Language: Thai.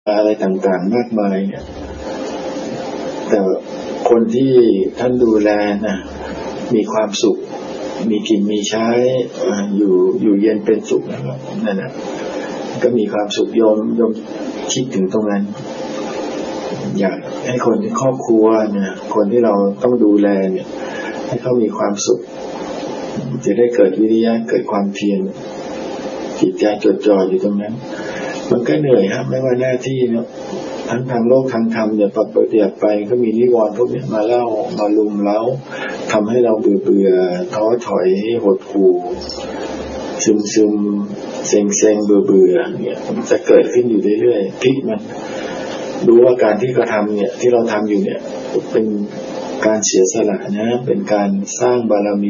อะไรต่างๆมากมายเนี่ยแต่คนที่ท่านดูแลนะมีความสุขมีกินมีใช้อยู่เย็นเป็นสุขนะครับนั่นนะก็มีความสุขโยมคิดถึงตรงนั้นอยากให้คนที่ครอบครัวเนี่ยคนที่เราต้องดูแลเนี่ยให้เขามีความสุขจะได้เกิดวิริยะเกิดความเพียรจิตใจจดจ่ออยู่ตรงนั้นมันก็เหนื่อยครับไม่ว่าหน้าที่เนาะทั้งทางโลกทางธรรมเนี่ยปรับเปลี่ยนไปก็มีนิวรณ์พวกนี้มาเล่ามาลุมเล้าทำให้เราเบื่อท้อถอยหดหู่ซึมเซ็งเบื่อเนี่ยมันจะเกิดขึ้นอยู่เรื่อยๆพลิกมันดูว่าการที่กระทำเนี่ยที่เราทำอยู่เนี่ยเป็นการเสียสละนะเป็นการสร้างบารมี